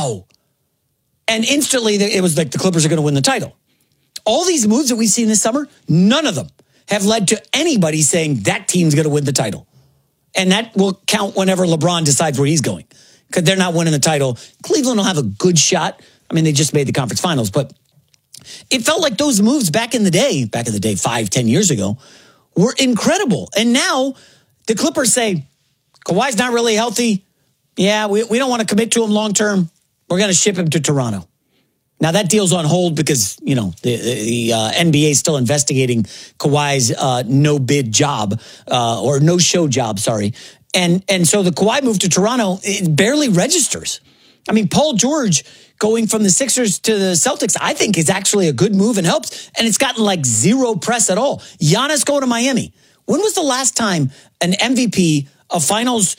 wow. And instantly, it was like the Clippers are going to win the title. All these moves that we've seen this summer, none of them have led to anybody saying that team's going to win the title. And that will count whenever LeBron decides where he's going. Because they're not winning the title. Cleveland will have a good shot. I mean, they just made the conference finals. But it felt like those moves back in the day, 5-10 years ago, were incredible. And now the Clippers say, Kawhi's not really healthy. Yeah, we don't want to commit to him long term. We're going to ship him to Toronto. Now, that deal's on hold because, the NBA is still investigating Kawhi's no-bid job, or no-show job, sorry. And so the Kawhi move to Toronto, it barely registers. I mean, Paul George going from the Sixers to the Celtics, I think is actually a good move and helps. And it's gotten like zero press at all. Giannis going to Miami. When was the last time an MVP, a finals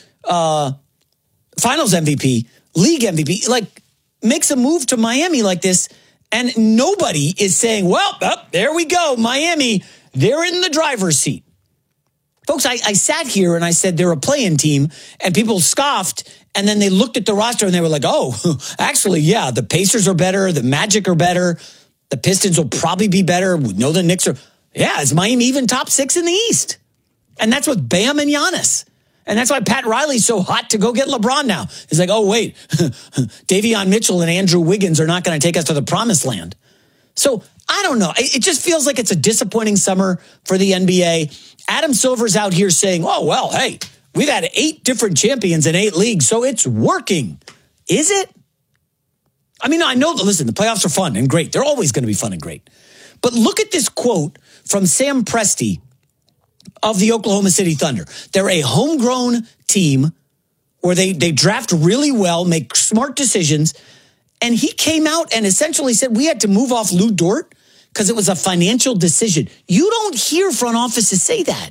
MVP, league MVP, makes a move to Miami like this, and nobody is saying, well, there we go, Miami, they're in the driver's seat. Folks, I sat here and I said they're a play-in team, and people scoffed, and then they looked at the roster and they were like, oh, actually, yeah, the Pacers are better, the Magic are better, the Pistons will probably be better, we know the Knicks are, yeah, is Miami even top 6 in the East? And that's with Bam and Giannis. And that's why Pat Riley's so hot to go get LeBron now. He's like, oh, wait, Davion Mitchell and Andrew Wiggins are not going to take us to the promised land. So I don't know. It just feels like it's a disappointing summer for the NBA. Adam Silver's out here saying, oh, well, hey, we've had 8 different champions in 8 leagues, so it's working. Is it? I mean, I know, listen, the playoffs are fun and great. They're always going to be fun and great. But look at this quote from Sam Presti of the Oklahoma City Thunder. They're a homegrown team where they draft really well, make smart decisions. And he came out and essentially said we had to move off Lou Dort because it was a financial decision. You don't hear front offices say that.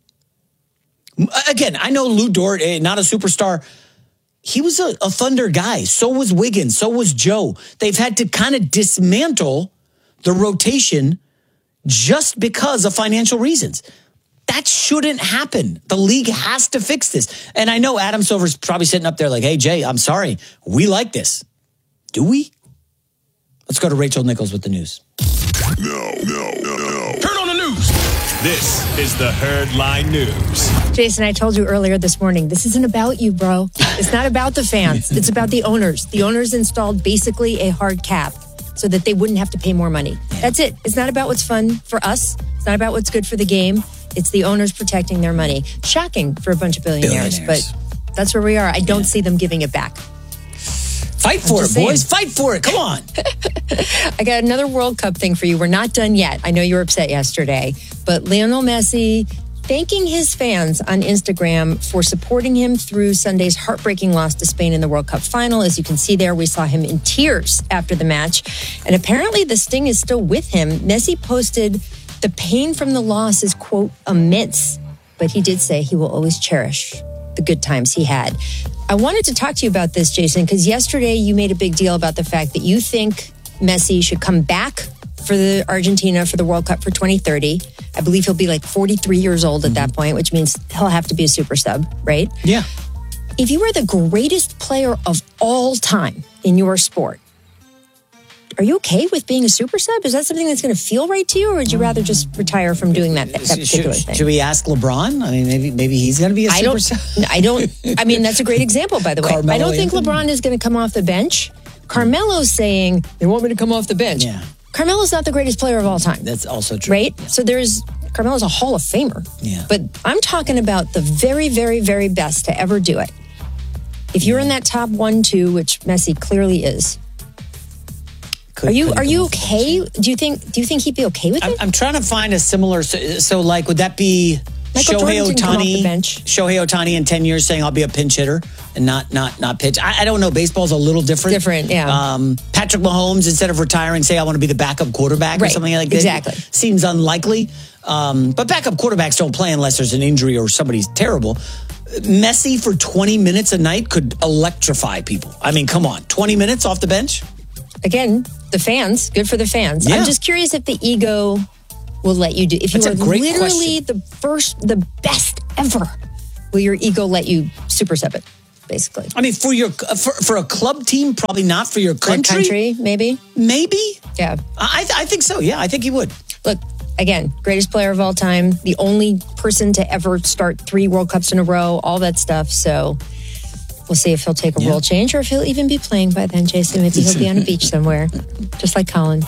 Again, I know Lou Dort, not a superstar. He was a Thunder guy. So was Wiggins. So was Joe. They've had to kind of dismantle the rotation just because of financial reasons. That shouldn't happen. The league has to fix this. And I know Adam Silver's probably sitting up there like, hey, Jay, I'm sorry. We like this. Do we? Let's go to Rachel Nichols with the news. No. Turn on the news. This is the Herd Line News. Jason, I told you earlier this morning, this isn't about you, bro. It's not about the fans. It's about the owners. The owners installed basically a hard cap so that they wouldn't have to pay more money. That's it. It's not about what's fun for us. It's not about what's good for the game. It's the owners protecting their money. Shocking for a bunch of billionaires. But that's where we are. I don't see them giving it back. Fight for it, boys. Fight for it. Come on. I got another World Cup thing for you. We're not done yet. I know you were upset yesterday. But Lionel Messi thanking his fans on Instagram for supporting him through Sunday's heartbreaking loss to Spain in the World Cup final. As you can see there, we saw him in tears after the match. And apparently the sting is still with him. Messi posted the pain from the loss is, quote, immense. But he did say he will always cherish the good times he had. I wanted to talk to you about this, Jason, because yesterday you made a big deal about the fact that you think Messi should come back for the Argentina for the World Cup for 2030. I believe he'll be like 43 years old at that point, which means he'll have to be a super sub, right? Yeah. If you were the greatest player of all time in your sport, are you okay with being a super sub? Is that something that's going to feel right to you, or would you rather just retire from doing that particular thing? Should we ask LeBron? I mean, maybe he's going to be a super sub. I mean, that's a great example, by the way. Carmelo I don't think LeBron is going to come off the bench. Carmelo's saying, they want me to come off the bench. Yeah. Carmelo's not the greatest player of all time. That's also true. Right? Yeah. So Carmelo's a Hall of Famer. Yeah. But I'm talking about the very, very, very best to ever do it. If you're in that top 1-2, which Messi clearly is, Are you okay? Do you think he'd be okay with it? I'm trying to find a similar. So like, would that be Shohei Ohtani in 10 years saying I'll be a pinch hitter and not pitch? I don't know. Baseball's a little different. Yeah. Patrick Mahomes, instead of retiring, say I want to be the backup quarterback or something like that. Exactly. Seems unlikely. But backup quarterbacks don't play unless there's an injury or somebody's terrible. Messi for 20 minutes a night could electrify people. I mean, come on, 20 minutes off the bench. Again, the fans, good for the fans. Yeah. I'm just curious if the ego will let you do. If you are literally the best ever, will your ego let you super sub it? basically. I mean, for your for a club team, probably not for your For a country. country, maybe. Maybe. Yeah. I think so. Yeah, I think he would. Look, again, greatest player of all time, the only person to ever start 3 World Cups in a row, all that stuff. So we'll see if he'll take a role change or if he'll even be playing by then, Jason. Maybe he'll be on a beach somewhere, just like Colin.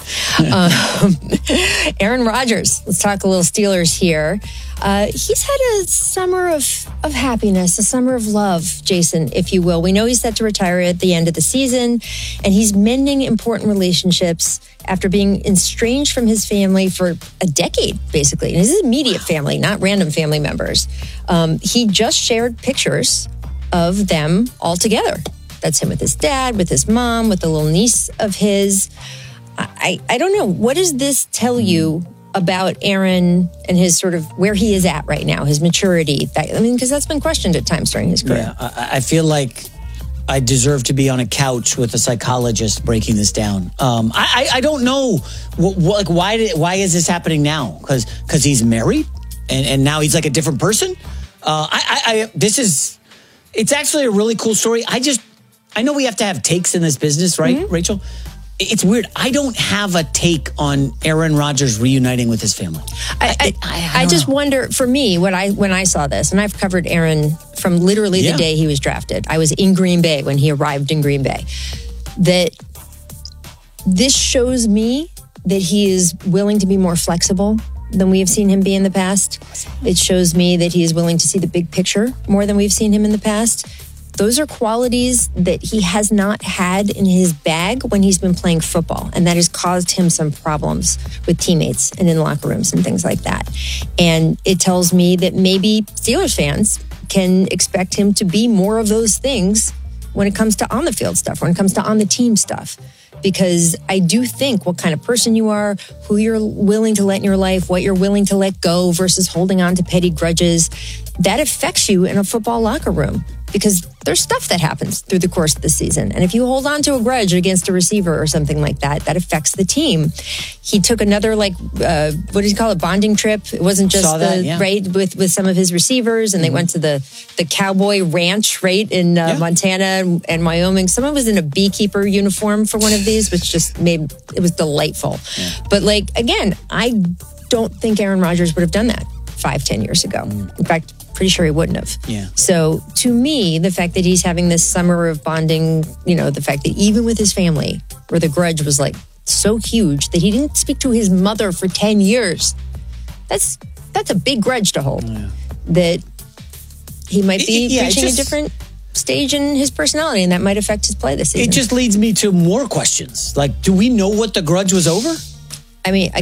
Aaron Rodgers, let's talk a little Steelers here. He's had a summer of happiness, a summer of love, Jason, if you will. We know he's set to retire at the end of the season, and he's mending important relationships after being estranged from his family for a decade, basically. And his immediate family, not random family members. He just shared pictures of them all together. That's him with his dad, with his mom, with a little niece of his. I don't know. What does this tell you about Aaron and his sort of where he is at right now, his maturity? Because that's been questioned at times during his career. Yeah, I feel like I deserve to be on a couch with a psychologist breaking this down. I don't know why is this happening now? Because he's married and now he's like a different person. It's actually a really cool story. I know we have to have takes in this business, right, Mm-hmm. Rachel? It's weird. I don't have a take on Aaron Rodgers reuniting with his family. I just wonder, for me, when I saw this, and I've covered Aaron from literally the day he was drafted. I was in Green Bay when he arrived in Green Bay. That this shows me that he is willing to be more flexible than we have seen him be in the past. It shows me that he is willing to see the big picture more than we've seen him in the past. Those are qualities that he has not had in his bag when he's been playing football. And that has caused him some problems with teammates and in locker rooms and things like that. And it tells me that maybe Steelers fans can expect him to be more of those things when it comes to on the field stuff, when it comes to on the team stuff. Because I do think what kind of person you are, who you're willing to let in your life, what you're willing to let go versus holding on to petty grudges, that affects you in a football locker room. Because there's stuff that happens through the course of the season. And if you hold on to a grudge against a receiver or something like that, that affects the team. He took another, what did he call it, bonding trip? It wasn't just right, with some of his receivers. And they went to the cowboy ranch, right, in Montana and Wyoming. Someone was in a beekeeper uniform for one of these, which just made, it was delightful. Yeah. But again, I don't think Aaron Rodgers would have done that 5-10 years ago. In fact, pretty sure he wouldn't have. Yeah. So to me, the fact that he's having this summer of bonding, the fact that even with his family, where the grudge was so huge that he didn't speak to his mother for 10 years, that's a big grudge to hold. Yeah. That he might be reaching a different stage in his personality, and that might affect his play this season. It just leads me to more questions. Do we know what the grudge was over? I mean,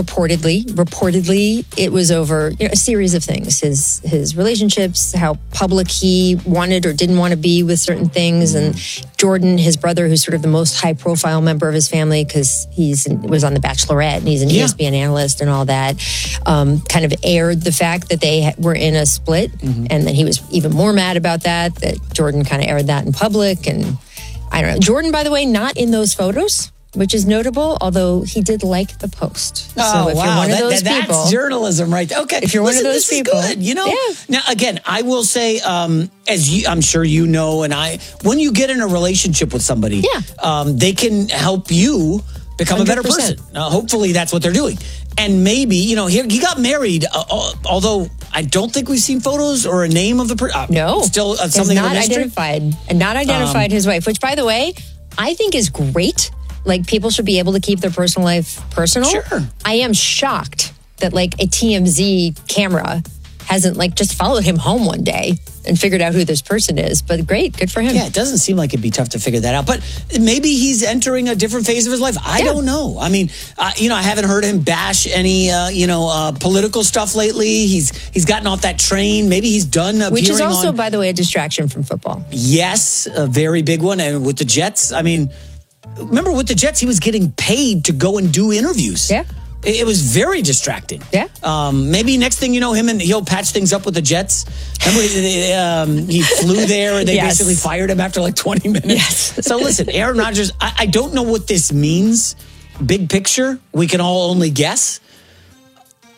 reportedly, it was over a series of things. His relationships, how public he wanted or didn't want to be with certain things, and Jordan, his brother, who's sort of the most high-profile member of his family because was on The Bachelorette and he's an ESPN analyst and all that, kind of aired the fact that they were in a split, and then he was even more mad about that Jordan kind of aired that in public, and I don't know. Jordan, by the way, not in those photos, which is notable, although he did like the post. Oh, if wow. You're one of those people, that's journalism right there. Okay. If you're one of those people. This is good, Now, again, I will say, I'm sure you know, when you get in a relationship with somebody, they can help you become 100%. A better person. Hopefully that's what they're doing. And maybe, he got married, although I don't think we've seen photos or a name of the person. No. Still something of a mystery. Not identified his wife, which, by the way, I think is great. People should be able to keep their personal life personal. Sure. I am shocked that a TMZ camera hasn't just followed him home one day and figured out who this person is. But great, good for him. Yeah, it doesn't seem like it'd be tough to figure that out. But maybe he's entering a different phase of his life. I don't know. I mean, I haven't heard him bash any, political stuff lately. He's gotten off that train. Maybe he's done appearing which is also, by the way, a distraction from football. Yes, a very big one. And with the Jets, I mean, remember with the Jets, he was getting paid to go and do interviews. Yeah. It was very distracting. Yeah. Maybe next thing you know, he'll patch things up with the Jets. Remember, he flew there and they basically fired him after 20 minutes. Yes. So listen, Aaron Rodgers, I don't know what this means. Big picture, we can all only guess.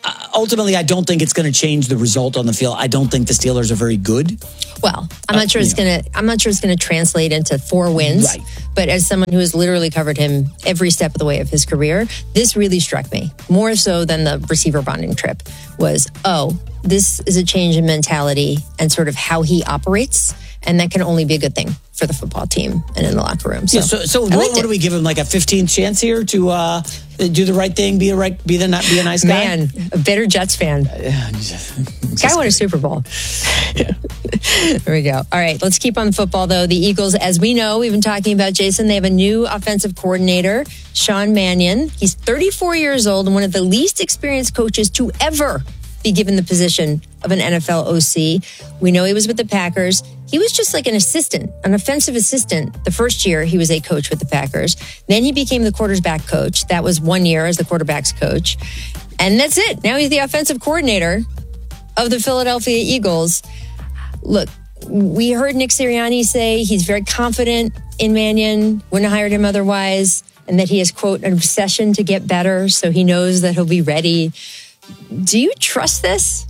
ultimately, I don't think it's going to change the result on the field. I don't think the Steelers are very good. Well, I'm not sure it's going to translate into 4 wins. Right. But as someone who has literally covered him every step of the way of his career, this really struck me more so than the receiver bonding trip. Was this is a change in mentality and sort of how he operates, and that can only be a good thing for the football team and in the locker room. So, what do we give him, like a 15th chance here to do the right thing, be a nice guy? Man, a bitter Jets fan. Guy won a Super Bowl. Yeah. There we go. All right, let's keep on football, though. The Eagles, as we know, we've been talking about, Jason, they have a new offensive coordinator, Sean Mannion. He's 34 years old and one of the least experienced coaches to ever be given the position of an NFL OC. We know he was with the Packers. He was just like an assistant, an offensive assistant. The first year he was a coach with the Packers. Then he became the quarterback coach. That was 1 year as the quarterback's coach. And that's it. Now he's the offensive coordinator of the Philadelphia Eagles. Look, we heard Nick Sirianni say he's very confident in Mannion, wouldn't have hired him otherwise, and that he has, quote, an obsession to get better, so he knows that he'll be ready. Do you trust this?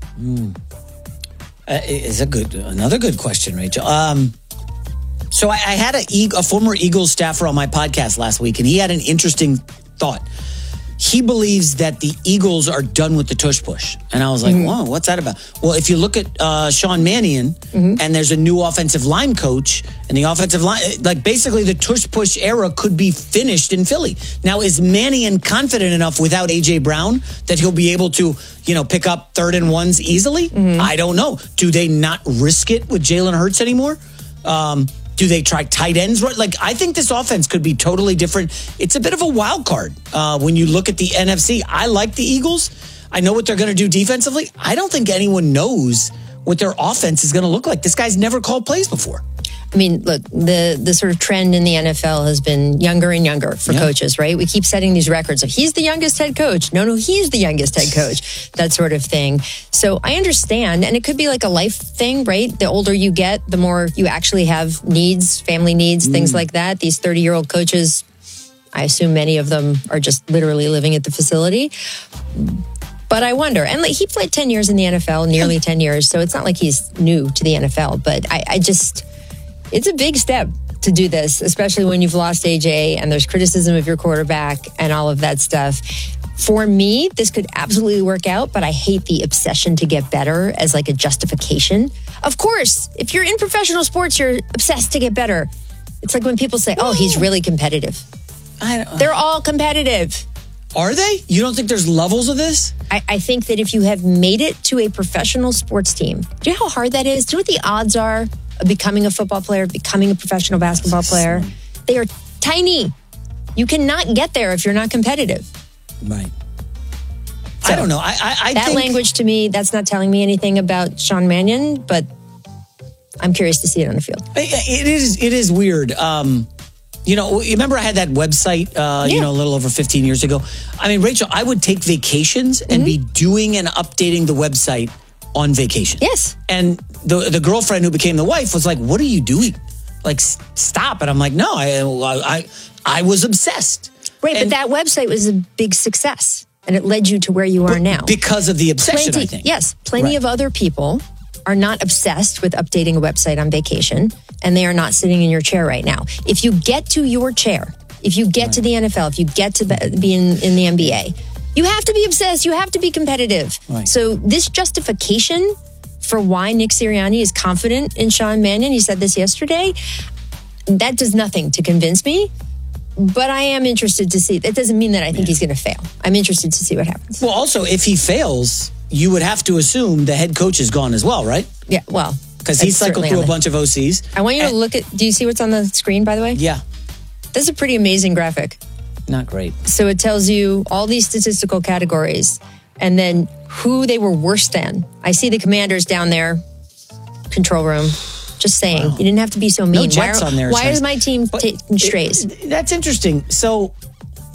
Is another good question, Rachel. So I had a former Eagles staffer on my podcast last week, and he had an interesting thought. He believes that the Eagles are done with the tush push. And I was like, whoa, what's that about? Well, if you look at Sean Mannion, and there's a new offensive line coach, and the offensive line, like basically the tush push era could be finished in Philly. Now, is Mannion confident enough without A.J. Brown that he'll be able to, pick up 3rd and 1s easily? I don't know. Do they not risk it with Jalen Hurts anymore? Do they try tight ends? Like, I think this offense could be totally different. It's a bit of a wild card when you look at the NFC. I like the Eagles. I know what they're going to do defensively. I don't think anyone knows what their offense is going to look like. This guy's never called plays before. I mean, look, the sort of trend in the NFL has been younger and younger for coaches, right? We keep setting these records of he's the youngest head coach. No, he's the youngest head coach, that sort of thing. So I understand, and it could be like a life thing, right? The older you get, the more you actually have needs, family needs, things like that. These 30-year-old coaches, I assume many of them are just literally living at the facility. But I wonder, and he played 10 years in the NFL, nearly 10 years, so it's not like he's new to the NFL, but I just... It's a big step to do this, especially when you've lost AJ and there's criticism of your quarterback and all of that stuff. For me, this could absolutely work out, but I hate the obsession to get better as like a justification. Of course, if you're in professional sports, you're obsessed to get better. It's like when people say, he's really competitive. They're all competitive. Are they? You don't think there's levels of this? I think that if you have made it to a professional sports team, do you know how hard that is? Do you know what the odds are of becoming a football player, becoming a professional basketball player? They are tiny. You cannot get there if you're not competitive. Right. So, I don't know. I that think language to me, that's not telling me anything about Sean Mannion, but I'm curious to see it on the field. It is weird. You remember I had that website, a little over 15 years ago. I mean, Rachel, I would take vacations and be doing and updating the website on vacation. Yes. And the girlfriend who became the wife was like, what are you doing? Like, stop. And I'm like, no, I was obsessed. Right, but that website was a big success. And it led you to where you are now. Because of the obsession, I think. Yes. Plenty of other people are not obsessed with updating a website on vacation. And they are not sitting in your chair right now. If you get to your chair, if you get to the NFL, if you get to be in the NBA, you have to be obsessed. You have to be competitive. Right. So this justification for why Nick Sirianni is confident in Sean Mannion, he said this yesterday, that does nothing to convince me. But I am interested to see. That doesn't mean that I think he's going to fail. I'm interested to see what happens. Well, also, if he fails, you would have to assume the head coach is gone as well, right? Yeah, well. Because he cycled through a bunch of OCs. I want you to look at, do you see what's on the screen, by the way? Yeah. This is a pretty amazing graphic. Not great. So it tells you all these statistical categories and then who they were worse than. I see the Commanders down there, control room. Just saying. Wow. You didn't have to be so mean. No Jets on there. Why is my team taking strays? That's interesting. So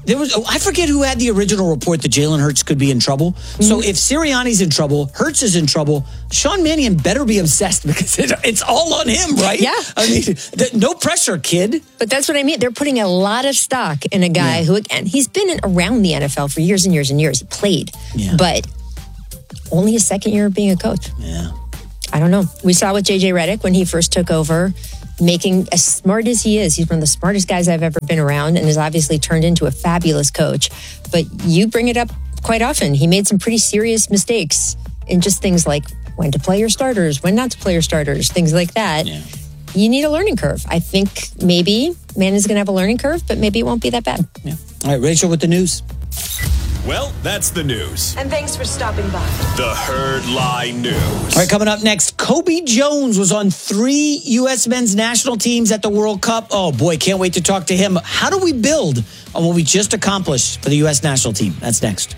I forget who had the original report that Jalen Hurts could be in trouble. Mm-hmm. So if Sirianni's in trouble, Hurts is in trouble, Sean Mannion better be obsessed because it's all on him, right? Yeah. I mean, no pressure, kid. But that's what I mean. They're putting a lot of stock in a guy who, again, he's been around the NFL for years and years and years. He played. Yeah. But only his second year of being a coach. Yeah. I don't know. We saw with J.J. Redick when he first took over, making as smart as he is. He's one of the smartest guys I've ever been around and has obviously turned into a fabulous coach. But you bring it up quite often. He made some pretty serious mistakes in just things like when to play your starters, when not to play your starters, things like that. Yeah. You need a learning curve. I think maybe Mannion's going to have a learning curve, but maybe it won't be that bad. Yeah. All right, Rachel with the news. Well, that's the news. And thanks for stopping by. The Herd Lie News. All right, coming up next, Kobe Jones was on 3 U.S. men's national teams at the World Cup. Oh, boy, can't wait to talk to him. How do we build on what we just accomplished for the U.S. national team? That's next.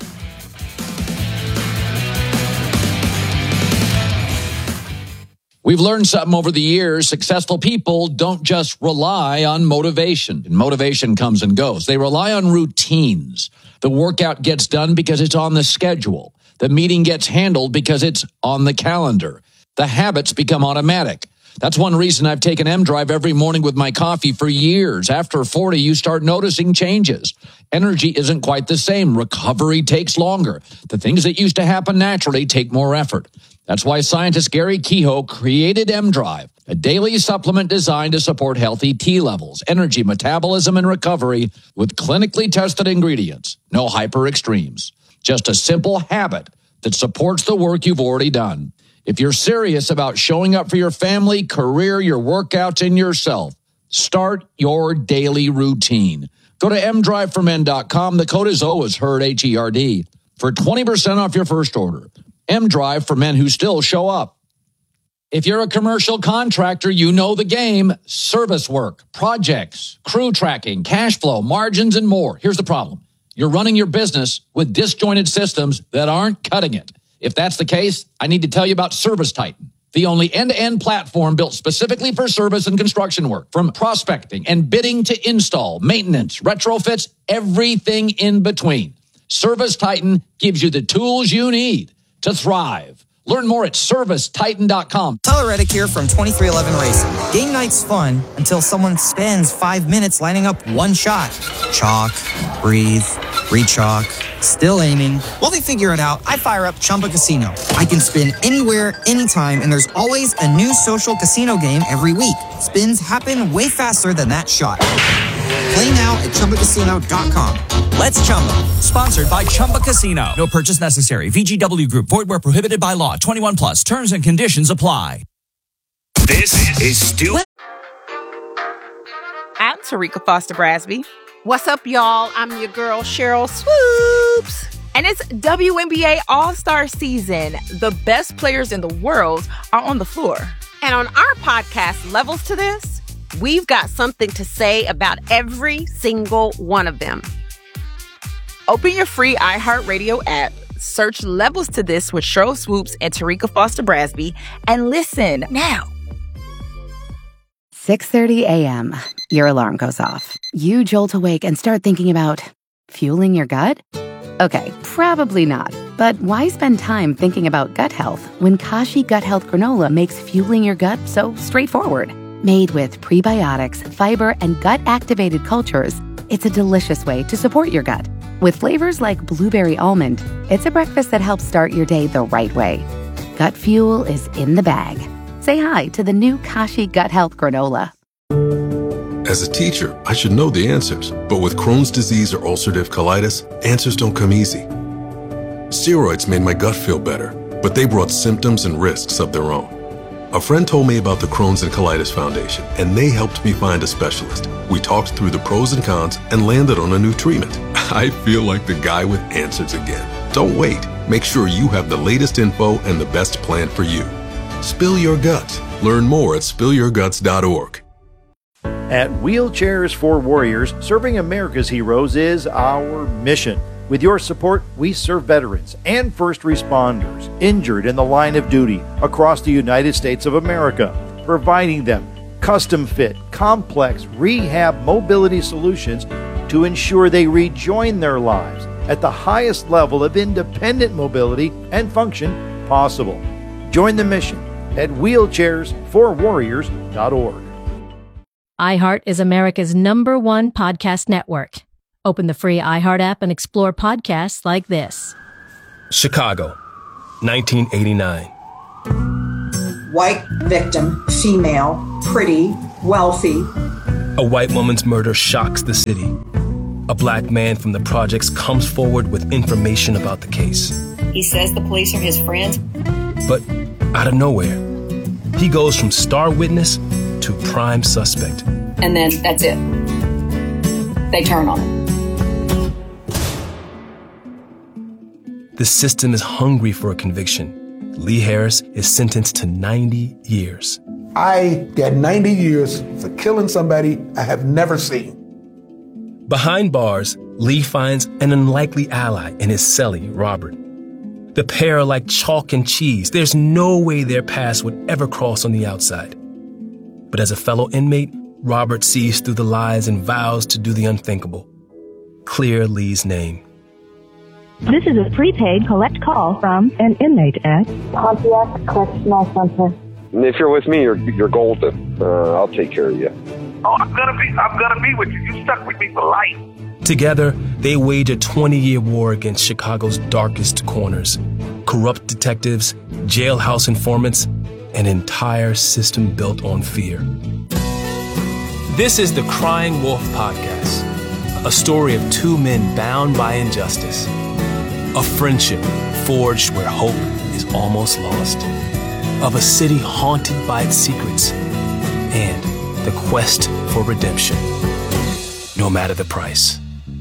We've learned something over the years. Successful people don't just rely on motivation. And motivation comes and goes. They rely on routines. The workout gets done because it's on the schedule. The meeting gets handled because it's on the calendar. The habits become automatic. That's one reason I've taken M-Drive every morning with my coffee for years. After 40, you start noticing changes. Energy isn't quite the same. Recovery takes longer. The things that used to happen naturally take more effort. That's why scientist Gary Kehoe created M-Drive, a daily supplement designed to support healthy T levels, energy, metabolism, and recovery with clinically tested ingredients. No hyper extremes. Just a simple habit that supports the work you've already done. If you're serious about showing up for your family, career, your workouts, and yourself, start your daily routine. Go to mdriveformen.com. The code is always HERD, H-E-R-D, for 20% off your first order. M-Drive for men who still show up. If you're a commercial contractor, you know the game. Service work, projects, crew tracking, cash flow, margins, and more. Here's the problem. You're running your business with disjointed systems that aren't cutting it. If that's the case, I need to tell you about ServiceTitan, the only end-to-end platform built specifically for service and construction work. From prospecting and bidding to install, maintenance, retrofits, everything in between. ServiceTitan gives you the tools you need to thrive. Learn more at ServiceTitan.com. Tyler Reddick here from 2311 Racing. Game night's fun until someone spends 5 minutes lining up one shot. Chalk, breathe, re-chalk, still aiming. While they figure it out, I fire up Chumba Casino. I can spin anywhere, anytime, and there's always a new social casino game every week. Spins happen way faster than that shot. Play now at ChumbaCasino.com. Let's Chumba. Sponsored by Chumba Casino. No purchase necessary. VGW Group. Void where prohibited by law. 21 plus. Terms and conditions apply. This is Stu. I'm Tarika Foster Brasby. What's up, y'all? I'm your girl, Cheryl Swoops. And it's WNBA All-Star season. The best players in the world are on the floor. And on our podcast, Levels to This, we've got something to say about every single one of them. Open your free iHeartRadio app, search Levels to This with Cheryl Swoops and Tarika Foster Brasby, and listen now. 6:30 a.m. Your alarm goes off. You jolt awake and start thinking about fueling your gut? Okay, probably not. But why spend time thinking about gut health when Kashi Gut Health Granola makes fueling your gut so straightforward? Made with prebiotics, fiber, and gut-activated cultures, it's a delicious way to support your gut. With flavors like blueberry almond, it's a breakfast that helps start your day the right way. Gut fuel is in the bag. Say hi to the new Kashi Gut Health Granola. As a teacher, I should know the answers. But with Crohn's disease or ulcerative colitis, answers don't come easy. Steroids made my gut feel better, but they brought symptoms and risks of their own. A friend told me about the Crohn's and Colitis Foundation, and they helped me find a specialist. We talked through the pros and cons and landed on a new treatment. I feel like the guy with answers again. Don't wait. Make sure you have the latest info and the best plan for you. Spill your guts. Learn more at spillyourguts.org. At Wheelchairs for Warriors, serving America's heroes is our mission. With your support, we serve veterans and first responders injured in the line of duty across the United States of America, providing them custom-fit, complex rehab mobility solutions to ensure they rejoin their lives at the highest level of independent mobility and function possible. Join the mission at wheelchairsforwarriors.org. iHeart is America's #1 podcast network. Open the free iHeart app and explore podcasts like this. Chicago, 1989. White victim, female, pretty, wealthy. A white woman's murder shocks the city. A black man from the projects comes forward with information about the case. He says the police are his friends. But out of nowhere, he goes from star witness to prime suspect. And then that's it. They turn on him. The system is hungry for a conviction. Lee Harris is sentenced to 90 years. I got 90 years for killing somebody I have never seen. Behind bars, Lee finds an unlikely ally in his cellie, Robert. The pair are like chalk and cheese. There's no way their paths would ever cross on the outside. But as a fellow inmate, Robert sees through the lies and vows to do the unthinkable. Clear Lee's name. This is a prepaid collect call from an inmate at Pontiac Correctional Center. If you're with me, you're golden. I'll take care of you. Oh, I'm gonna be with you. You stuck with me for life. Together, they wage a 20-year war against Chicago's darkest corners. Corrupt detectives, jailhouse informants, an entire system built on fear. This is the Crying Wolf Podcast, a story of two men bound by injustice. A friendship forged where hope is almost lost. Of a city haunted by its secrets. And the quest for redemption, no matter the price.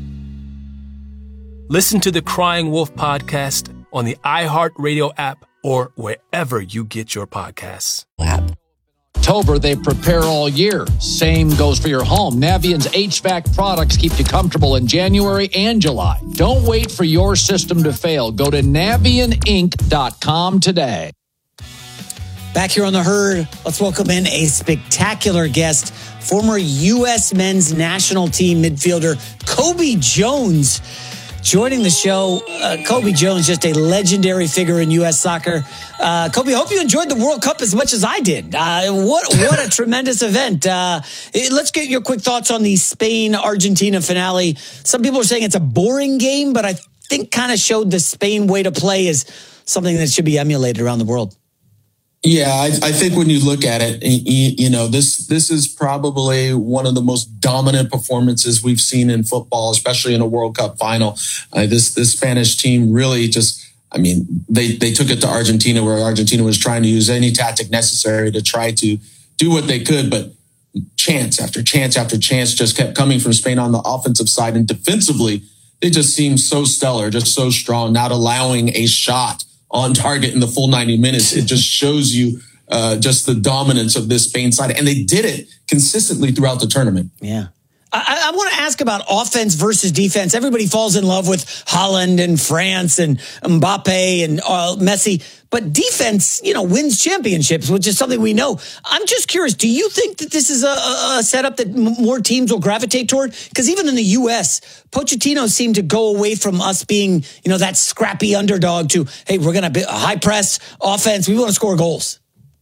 Listen to the Crying Wolf Podcast on the iHeartRadio app or wherever you get your podcasts. October, they prepare all year. Same goes for your home. Navient's HVAC products keep you comfortable in January and July. Don't wait for your system to fail. Go to NavientInc.com today. Back here on The Herd, let's welcome in a spectacular guest, former U.S. men's national team midfielder Cobi Jones, joining the show. Cobi Jones, just a legendary figure in U.S. soccer. Cobi, I hope you enjoyed the World Cup as much as I did. What a tremendous event. Let's get your quick thoughts on the Spain-Argentina finale. Some people are saying it's a boring game, but I think kind of showed the Spain way to play as something that should be emulated around the world. Yeah, I think when you look at it, you know, this is probably one of the most dominant performances we've seen in football, especially in a World Cup final. This Spanish team really just, I mean, they took it to Argentina, where Argentina was trying to use any tactic necessary to try to do what they could, but chance after chance after chance just kept coming from Spain on the offensive side. And defensively, they just seemed so stellar, just so strong, not allowing a shot on target in the full 90 minutes. It just shows you just the dominance of this Spain side. And they did it consistently throughout the tournament. Yeah. I want to ask about offense versus defense. Everybody falls in love with Haaland and France and Mbappe and Messi. But defense, you know, wins championships, which is something we know. I'm just curious, do you think that this is a setup that more teams will gravitate toward? Because even in the U.S., Pochettino seemed to go away from us being, you know, that scrappy underdog to, hey, we're going to high press offense. We want to score goals.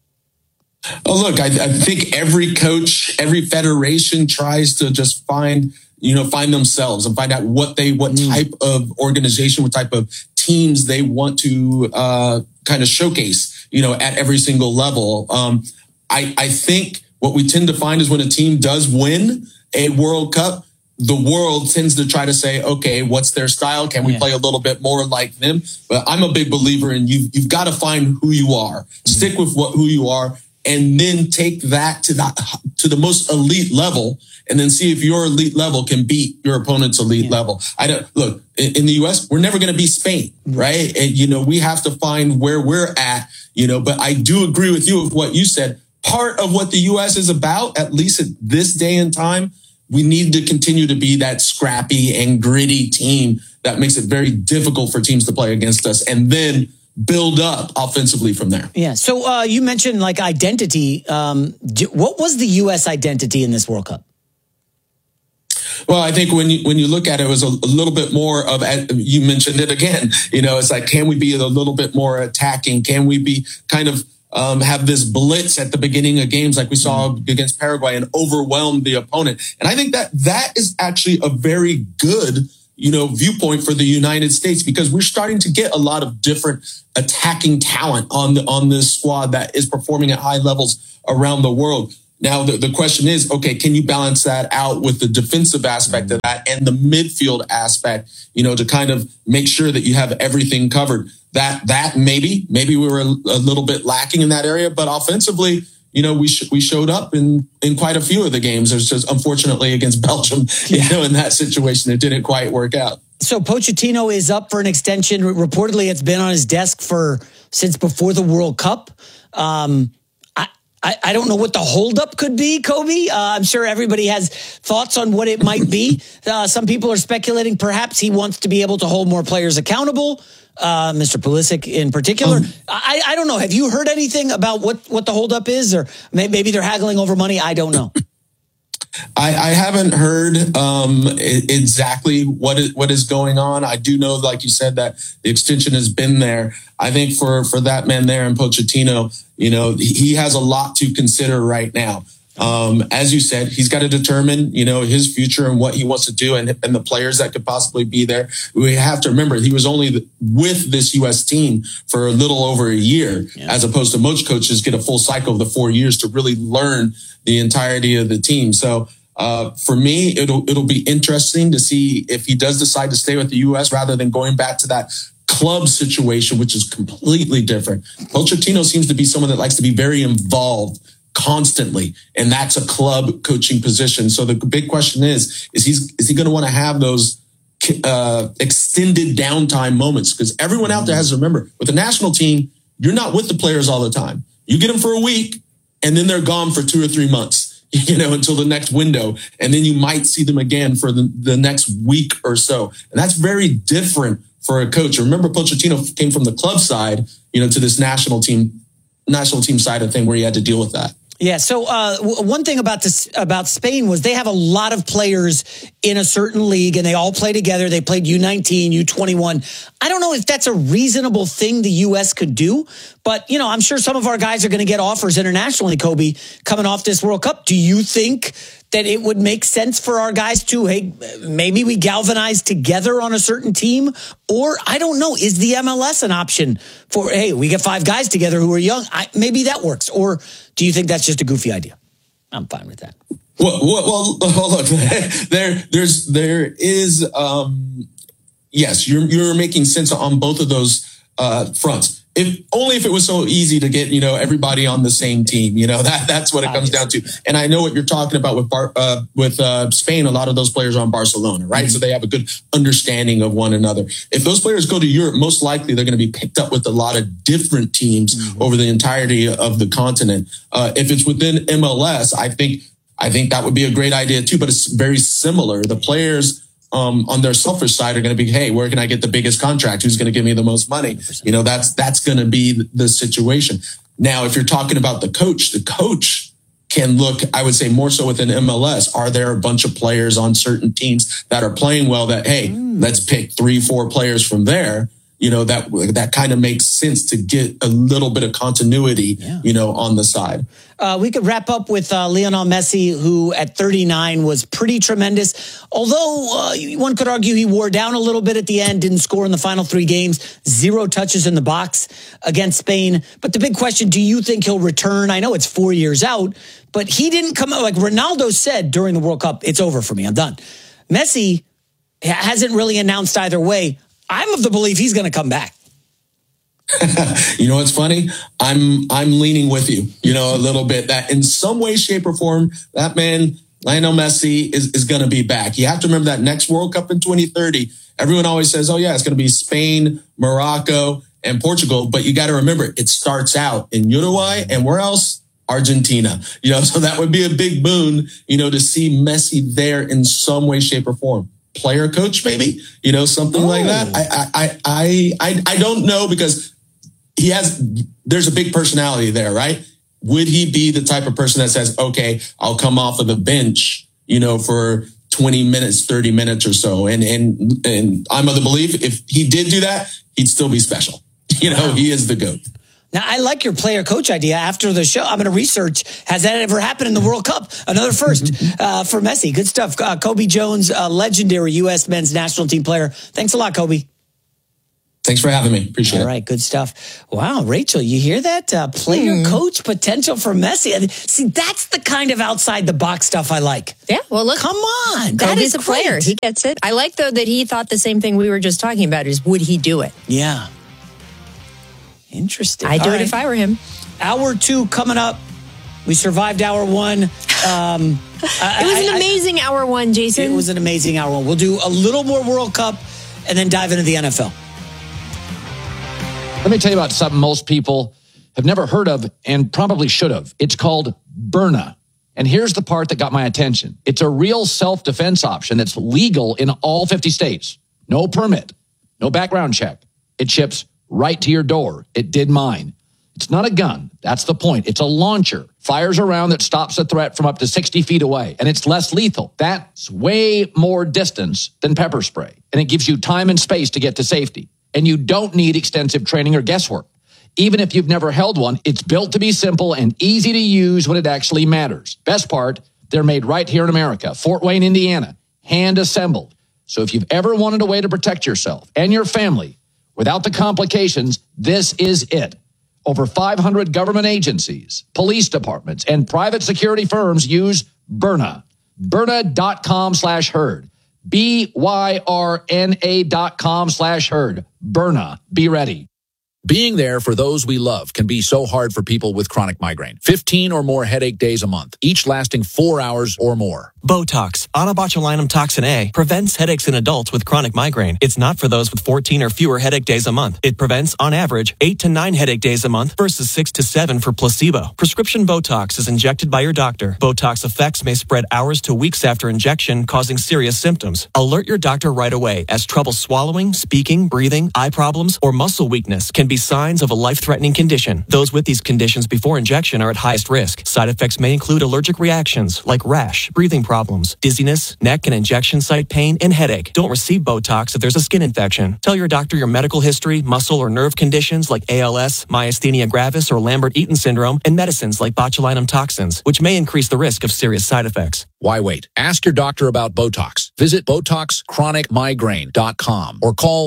Oh, look, I think every coach, every federation tries to just find themselves and find out what type of organization, what type of teams they want to kind of showcase, you know, at every single level. I think what we tend to find is when a team does win a World Cup, the world tends to try to say, okay, what's their style? Can we play a little bit more like them? But I'm a big believer in you've got to find who you are, stick with who you are, and then take that to the most elite level, and then see if your elite level can beat your opponent's elite level. Look, in the U.S., we're never going to be Spain, right? And, you know, we have to find where we're at, you know, but I do agree with you with what you said. Part of what the U.S. is about, at least at this day and time, we need to continue to be that scrappy and gritty team that makes it very difficult for teams to play against us, and then build up offensively from there. Yeah. So you mentioned like identity. What was the U.S. identity in this World Cup? Well, I think when you look at it, it was a little bit more of, you mentioned it again, it's like, can we be a little bit more attacking? Can we be kind of have this blitz at the beginning of games like we saw against Paraguay and overwhelm the opponent? And I think that is actually a very good, viewpoint for the United States, because we're starting to get a lot of different attacking talent on this squad that is performing at high levels around the world. Now, the question is, okay, can you balance that out with the defensive aspect of that and the midfield aspect, to kind of make sure that you have everything covered? That maybe we were a little bit lacking in that area, but offensively, we showed up in quite a few of the games. There's just, unfortunately, against Belgium, in that situation, it didn't quite work out. So Pochettino is up for an extension. Reportedly, it's been on his desk since before the World Cup. I don't know what the holdup could be, Kobe. I'm sure everybody has thoughts on what it might be. Some people are speculating perhaps he wants to be able to hold more players accountable, Mr. Pulisic in particular. I don't know. Have you heard anything about what the holdup is? Or maybe they're haggling over money? I don't know. I haven't heard exactly what is going on. I do know, like you said, that the extension has been there. I think for that man there in Pochettino, he has a lot to consider right now. As you said, he's got to determine, his future and what he wants to do and the players that could possibly be there. We have to remember he was only with this U.S. team for a little over a year, as opposed to most coaches get a full cycle of the 4 years to really learn the entirety of the team. So for me, it'll be interesting to see if he does decide to stay with the U.S. rather than going back to that club situation, which is completely different. Pochettino seems to be someone that likes to be very involved constantly, and that's a club coaching position. So the big question is he going to want to have those extended downtime moments? Because everyone out there has to remember, with the national team, you're not with the players all the time. You get them for a week, and then they're gone for 2 or 3 months, until the next window. And then you might see them again for the next week or so. And that's very different for a coach. Remember, Pochettino came from the club side, to this national team side of thing where he had to deal with that. Yeah. So one thing about Spain was they have a lot of players in a certain league, and they all play together. They played U19, U21. I don't know if that's a reasonable thing the U.S. could do, but I'm sure some of our guys are going to get offers internationally, Kobe, coming off this World Cup. Do you think that it would make sense for our guys to, hey, maybe we galvanize together on a certain team? Or, I don't know, is the MLS an option for, hey, we get 5 guys together who are young? Maybe that works. Or do you think that's just a goofy idea? I'm fine with that. Well look, there is, yes, you're making sense on both of those fronts. If it was so easy to get, everybody on the same team, that's what it comes down to. And I know what you're talking about with Spain. A lot of those players are on Barcelona, right? Mm-hmm. So they have a good understanding of one another. If those players go to Europe, most likely they're going to be picked up with a lot of different teams over the entirety of the continent. If it's within MLS, I think that would be a great idea too, but it's very similar. The players on their selfish side are going to be, hey, where can I get the biggest contract? Who's going to give me the most money? 100%. That's going to be the situation. Now, if you're talking about the coach can look, I would say more so within MLS. Are there a bunch of players on certain teams that are playing well that, hey, let's pick 3-4 players from there? That kind of makes sense to get a little bit of continuity, on the side. We could wrap up with Lionel Messi, who at 39 was pretty tremendous. Although one could argue he wore down a little bit at the end, didn't score in the final 3 games, 0 touches in the box against Spain. But the big question, do you think he'll return? I know it's 4 years out, but he didn't come out. Like Ronaldo said during the World Cup, it's over for me. I'm done. Messi hasn't really announced either way. I'm of the belief he's going to come back. You know what's funny? I'm leaning with you, a little bit, that in some way, shape, or form, that man, Lionel Messi, is going to be back. You have to remember that next World Cup in 2030, everyone always says, oh yeah, it's going to be Spain, Morocco, and Portugal. But you got to remember, it starts out in Uruguay, and where else? Argentina. So that would be a big boon, to see Messi there in some way, shape, or form. Player coach, maybe, something like that. I don't know, because there's a big personality there, right? Would he be the type of person that says, okay, I'll come off of the bench, for 20 minutes, 30 minutes or so. And I'm of the belief if he did do that, he'd still be special. He is the GOAT. Now, I like your player-coach idea. After the show, I'm going to research, has that ever happened in the World Cup? Another first for Messi. Good stuff. Kobe Jones, legendary U.S. men's national team player. Thanks a lot, Kobe. Thanks for having me. Appreciate it. All right, good stuff. Wow, Rachel, you hear that? Player-coach potential for Messi. See, that's the kind of outside-the-box stuff I like. Yeah, well, look. Come on. Kobe's a player. He gets it. I like, though, that he thought the same thing we were just talking about is, would he do it? Yeah. Interesting. I'd do it if I were him. Hour 2 coming up. We survived hour 1. It was an amazing hour 1, Jason. It was an amazing hour 1. We'll do a little more World Cup and then dive into the NFL. Let me tell you about something most people have never heard of and probably should have. It's called Byrna. And here's the part that got my attention. It's a real self-defense option that's legal in all 50 states. No permit, no background check. It ships right to your door. It did mine. It's not a gun. That's the point. It's a launcher. Fires a round that stops a threat from up to 60 feet away. And it's less lethal. That's way more distance than pepper spray. And it gives you time and space to get to safety. And you don't need extensive training or guesswork. Even if you've never held one, it's built to be simple and easy to use when it actually matters. Best part, they're made right here in America, Fort Wayne, Indiana, hand assembled. So if you've ever wanted a way to protect yourself and your family without the complications, this is it. Over 500 government agencies, police departments, and private security firms use Byrna. Byrna.com/herd. BYRNA.com/herd. Byrna. Be ready. Being there for those we love can be so hard for people with chronic migraine. 15 or more headache days a month, each lasting 4 hours or more. Botox, onabotulinum toxin A, prevents headaches in adults with chronic migraine. It's not for those with 14 or fewer headache days a month. It prevents, on average, 8 to 9 headache days a month versus 6 to 7 for placebo. Prescription Botox is injected by your doctor. Botox effects may spread hours to weeks after injection, causing serious symptoms. Alert your doctor right away, as trouble swallowing, speaking, breathing, eye problems, or muscle weakness can be signs of a life-threatening condition. Those with these conditions before injection are at highest risk. Side effects may include allergic reactions like rash, breathing problems, dizziness, neck and injection site pain, and headache. Don't receive Botox if there's a skin infection. Tell your doctor your medical history, muscle or nerve conditions like ALS, myasthenia gravis, or Lambert-Eaton syndrome, and medicines like botulinum toxins, which may increase the risk of serious side effects. Why wait? Ask your doctor about Botox. Visit BotoxChronicMigraine.com or call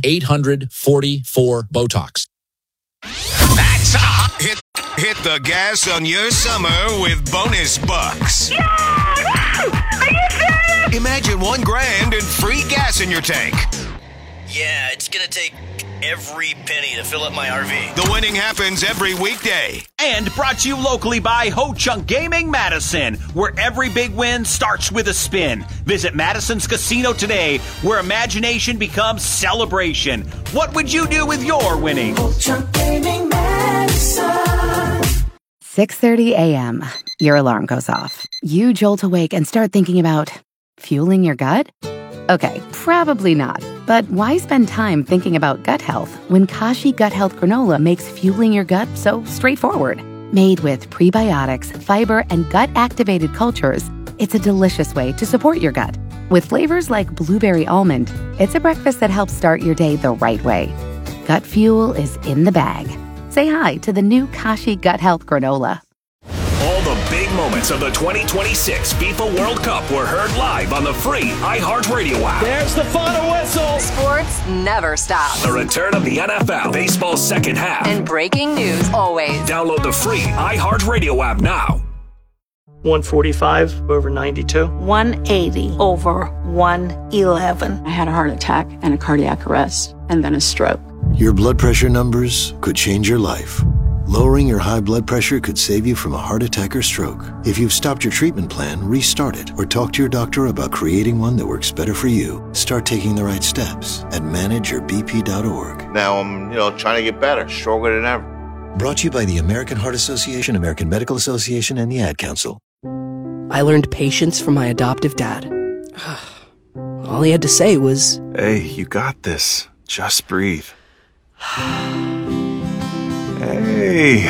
1-800-44-BOTOX. That's hit the gas on your summer with bonus bucks. Yeah! Are you serious? Imagine $1,000 and free gas in your tank. Yeah, it's gonna take every penny to fill up my RV. The winning happens every weekday. And brought to you locally by Ho Chunk Gaming Madison, where every big win starts with a spin. Visit Madison's Casino today, where imagination becomes celebration. What would you do with your winnings? Ho Chunk Gaming Madison. 6:30 a.m. Your alarm goes off. You jolt awake and start thinking about fueling your gut? Okay, probably not. But why spend time thinking about gut health when Kashi Gut Health Granola makes fueling your gut so straightforward? Made with prebiotics, fiber, and gut-activated cultures, it's a delicious way to support your gut. With flavors like blueberry almond, it's a breakfast that helps start your day the right way. Gut fuel is in the bag. Say hi to the new Kashi Gut Health Granola. All the big moments of the 2026 FIFA World Cup were heard live on the free iHeartRadio app. There's the final whistle. Sports never stop. The return of the NFL, baseball's second half. And breaking news always. Download the free iHeartRadio app now. 145 over 92. 180 over 111. I had a heart attack and a cardiac arrest and then a stroke. Your blood pressure numbers could change your life. Lowering your high blood pressure could save you from a heart attack or stroke. If you've stopped your treatment plan, restart it or talk to your doctor about creating one that works better for you. Start taking the right steps at manageyourbp.org. Now I'm, trying to get better, stronger than ever. Brought to you by the American Heart Association, American Medical Association, and the Ad Council. I learned patience from my adoptive dad. All he had to say was, "Hey, you got this. Just breathe." Hey,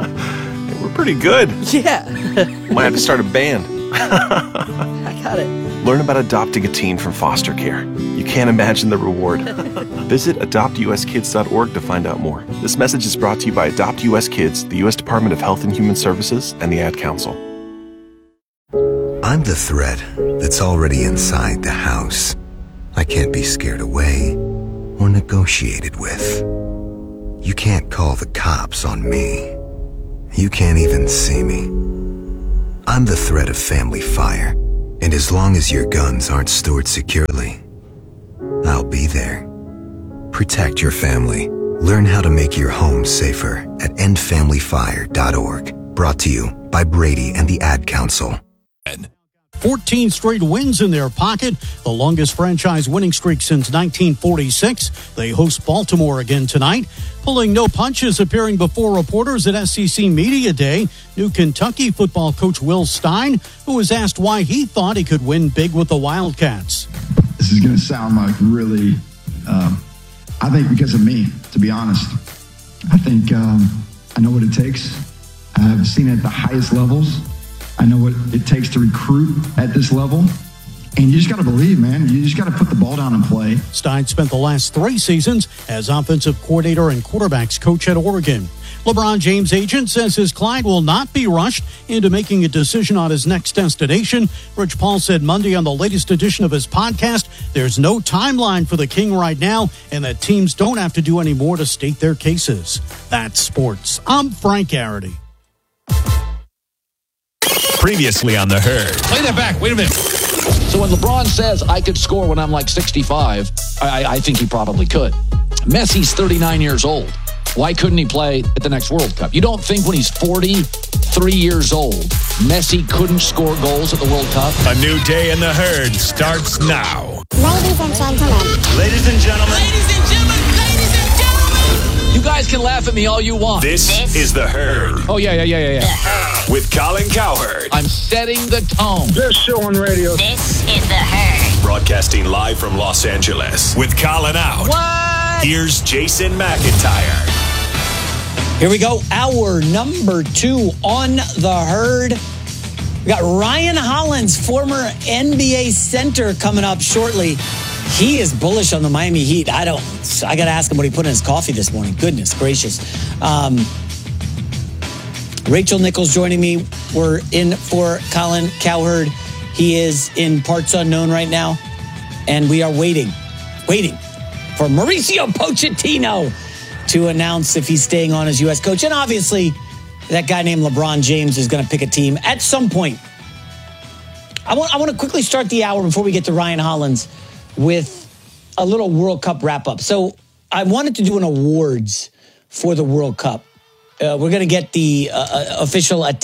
we're pretty good. Yeah. Might have to start a band. I got it. Learn about adopting a teen from foster care. You can't imagine the reward. Visit adoptuskids.org to find out more. This message is brought to you by Adopt US Kids, the U.S. Department of Health and Human Services, and the Ad Council. I'm the threat that's already inside the house. I can't be scared away or negotiated with. You can't call the cops on me. You can't even see me. I'm the threat of family fire, and as long as your guns aren't stored securely, I'll be there. Protect your family. Learn how to make your home safer at endfamilyfire.org. Brought to you by Brady and the Ad Council. 14 straight wins in their pocket, the longest franchise winning streak since 1946. They host Baltimore again tonight. Pulling no punches, appearing before reporters at SEC Media Day, new Kentucky football coach Will Stein, who was asked why he thought he could win big with the Wildcats. This is going to sound like really, I think because of me, to be honest. I think I know what it takes. I've seen it at the highest levels. I know what it takes to recruit at this level. And you just got to believe, man. You just got to put the ball down and play. Stein spent the last 3 seasons as offensive coordinator and quarterbacks coach at Oregon. LeBron James' agent says his client will not be rushed into making a decision on his next destination. Rich Paul said Monday on the latest edition of his podcast, there's no timeline for the King right now, and that teams don't have to do any more to state their cases. That's sports. I'm Frank Garrity. Previously on The Herd. Play that back. Wait a minute. So when LeBron says I could score when I'm like 65, I think he probably could. Messi's 39 years old. Why couldn't he play at the next World Cup? You don't think when he's 43 years old, Messi couldn't score goals at the World Cup? A new day in The Herd starts now. Ladies and gentlemen. Ladies and gentlemen. Ladies and gentlemen. Ladies and gentlemen. You guys can laugh at me all you want. This is The Herd. Oh, yeah. The Herd. With Colin Cowherd. I'm setting the tone. Best show on radio. This is The Herd. Broadcasting live from Los Angeles. With Colin out. What? Here's Jason McIntyre. Here we go. Hour number 2 on The Herd. We got Ryan Hollins, former NBA center, coming up shortly. He is bullish on the Miami Heat. I got to ask him what he put in his coffee this morning. Goodness gracious. Rachel Nichols joining me. We're in for Colin Cowherd. He is in parts unknown right now. And we are waiting for Mauricio Pochettino to announce if he's staying on as U.S. coach. And obviously, that guy named LeBron James is going to pick a team at some point. I want to quickly start the hour before we get to Ryan Hollins with a little World Cup wrap-up. So I wanted to do an awards for the World Cup. We're going to get the official the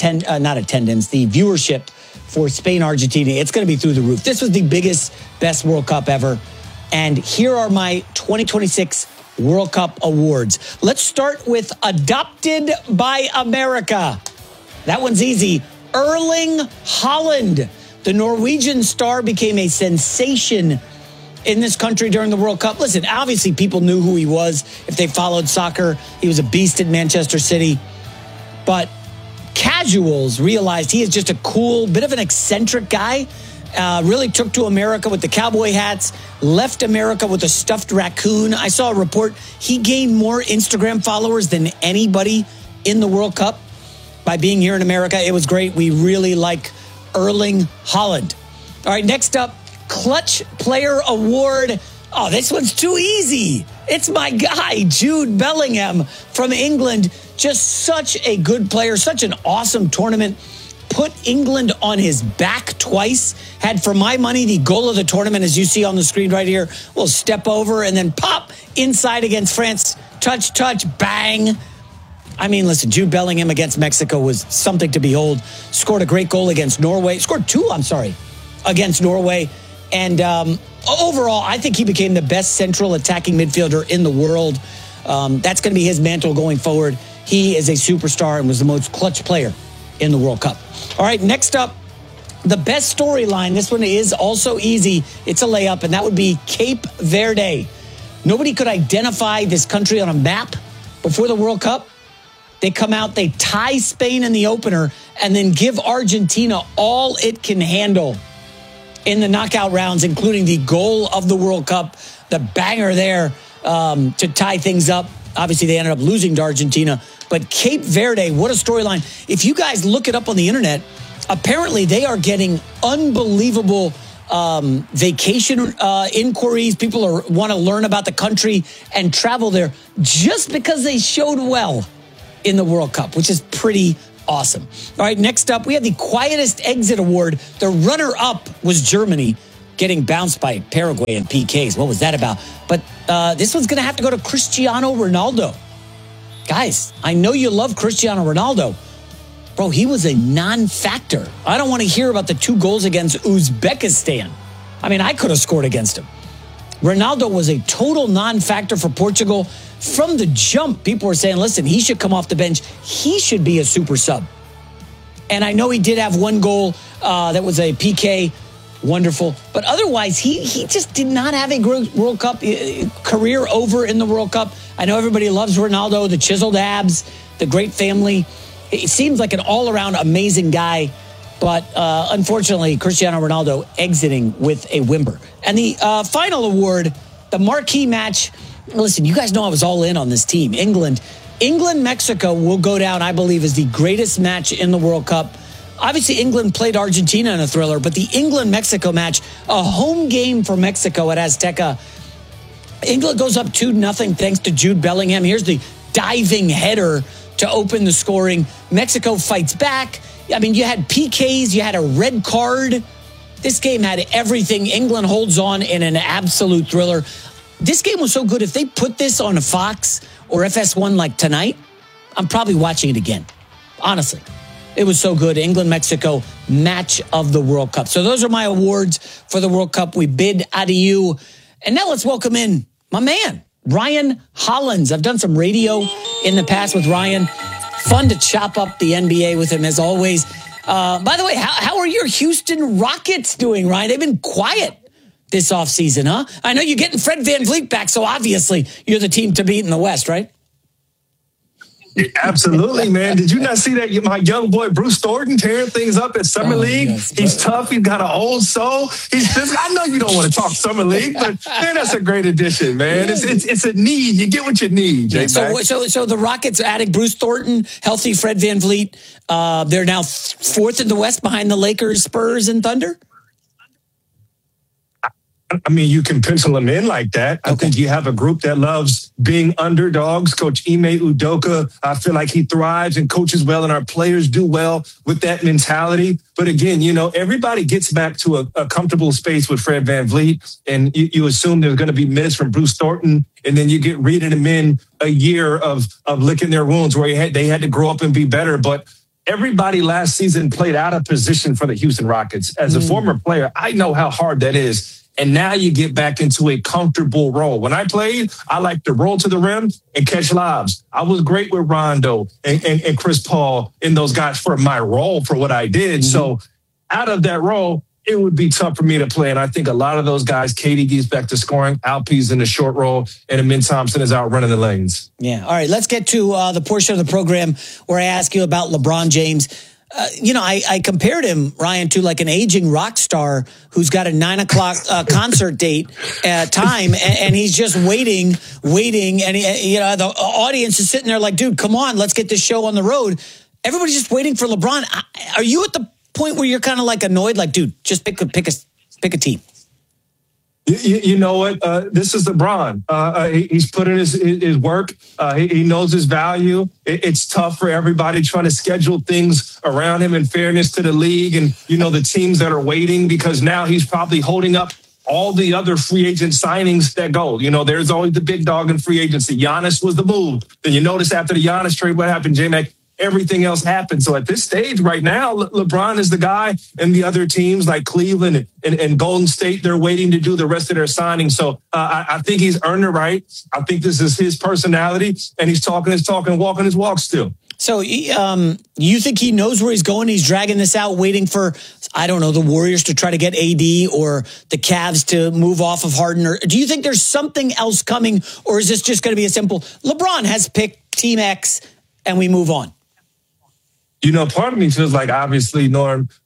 viewership for Spain-Argentina. It's going to be through the roof. This was the biggest, best World Cup ever. And here are my 2026 World Cup awards. Let's start with Adopted by America. That one's easy. Erling Haaland. The Norwegian star became a sensation in this country during the World Cup. Listen, obviously people knew who he was if they followed soccer. He was a beast at Manchester City. But casuals realized he is just a cool, bit of an eccentric guy. Really took to America with the cowboy hats, left America with a stuffed raccoon. I saw a report. He gained more Instagram followers than anybody in the World Cup by being here in America. It was great. We really like Erling Haaland. All right, next up, Clutch Player Award. Oh, this one's too easy. It's my guy, Jude Bellingham from England. Just such a good player, such an awesome tournament. Put England on his back twice. Had, for my money, the goal of the tournament, as you see on the screen right here. Will step over and then pop inside against France. Touch, bang. I mean, listen, Jude Bellingham against Mexico was something to behold. Scored a great goal against Norway. Scored 2, against Norway. And overall, I think he became the best central attacking midfielder in the world. That's going to be his mantle going forward. He is a superstar and was the most clutch player in the World Cup. All right, next up, the best storyline. This one is also easy. It's a layup, and that would be Cape Verde. Nobody could identify this country on a map before the World Cup. They come out, they tie Spain in the opener, and then give Argentina all it can handle. in the knockout rounds, including the goal of the World Cup, the banger there to tie things up. Obviously, they ended up losing to Argentina. But Cape Verde, what a storyline. If you guys look it up on the internet, apparently they are getting unbelievable vacation inquiries. People want to learn about the country and travel there just because they showed well in the World Cup, which is pretty awesome. All right, next up, we have the quietest exit award. The runner-up was Germany, getting bounced by Paraguay in PKs. What was that about? But this one's going to have to go to Cristiano Ronaldo. Guys, I know you love Cristiano Ronaldo. Bro, he was a non-factor. I don't want to hear about the 2 goals against Uzbekistan. I mean, I could have scored against him. Ronaldo was a total non-factor for Portugal. From the jump, people were saying, listen, he should come off the bench. He should be a super sub. And I know he did have 1 goal that was a PK. Wonderful. But otherwise, he just did not have a World Cup career over in the World Cup. I know everybody loves Ronaldo, the chiseled abs, the great family. It seems like an all-around amazing guy. But unfortunately, Cristiano Ronaldo exiting with a whimper. And the final award, the marquee match. Listen, you guys know I was all in on this team. England-Mexico will go down, I believe, as the greatest match in the World Cup. Obviously, England played Argentina in a thriller, but the England-Mexico match, a home game for Mexico at Azteca. England goes up 2-0 thanks to Jude Bellingham. Here's the diving header to open the scoring. Mexico fights back. I mean, you had PKs, you had a red card. This game had everything. England holds on in an absolute thriller. This game was so good. If they put this on a Fox or FS1 like tonight, I'm probably watching it again. Honestly. It was so good. England-Mexico, match of the World Cup. So those are my awards for the World Cup. We bid adieu. And now let's welcome in my man, Ryan Hollins. I've done some radio in the past with Ryan. Fun to chop up the NBA with him as always. By the way, how are your Houston Rockets doing, Ryan? They've been quiet this offseason, huh? I know you're getting Fred VanVleet back, so obviously you're the team to beat in the West, right? Absolutely, man. Did you not see that? My young boy, Bruce Thornton, tearing things up at Summer League. Yes, he's tough. He's got an old soul. I know you don't want to talk Summer League, but man, that's a great addition, man. It's a need. You get what you need. Yeah, so the Rockets adding Bruce Thornton, healthy Fred VanVleet. They're now 4th in the West behind the Lakers, Spurs, and Thunder. I mean, you can pencil them in like that. I think you have a group that loves being underdogs. Coach Ime Udoka, I feel like he thrives and coaches well, and our players do well with that mentality. But again, everybody gets back to a comfortable space with Fred VanVleet, and you assume there's going to be minutes from Bruce Thornton, and then you get reading them in a year of licking their wounds where they had to grow up and be better. But everybody last season played out of position for the Houston Rockets. As a former player, I know how hard that is. And now you get back into a comfortable role. When I played, I liked to roll to the rim and catch lobs. I was great with Rondo and Chris Paul and those guys for my role, for what I did. Mm-hmm. So out of that role, it would be tough for me to play. And I think a lot of those guys, KD gets back to scoring, Alpe's in the short role, and Amin Thompson is out running the lanes. Yeah. All right, let's get to the portion of the program where I ask you about LeBron James. I compared him, Ryan, to like an aging rock star who's got a 9:00 concert date time, and he's just waiting, and the audience is sitting there like, dude, come on, let's get this show on the road. Everybody's just waiting for LeBron. Are you at the point where you're kind of like annoyed, like, dude, just pick a team? You know what? This is LeBron. He's put in his work. He knows his value. It's tough for everybody trying to schedule things around him in fairness to the league and, the teams that are waiting, because now he's probably holding up all the other free agent signings that go. There's always the big dog in free agency. Giannis was the move. Then you notice after the Giannis trade, what happened, J-Mac? Everything else happened. So at this stage right now, LeBron is the guy, and the other teams like Cleveland and Golden State, they're waiting to do the rest of their signing. So I think he's earned the right. I think this is his personality, and he's talking his talk and walking his walk still. So you think he knows where he's going? He's dragging this out, waiting for, I don't know, the Warriors to try to get AD or the Cavs to move off of Harden? Or do you think there's something else coming, or is this just going to be a simple, LeBron has picked Team X and we move on? Part of me feels like, obviously, Norm,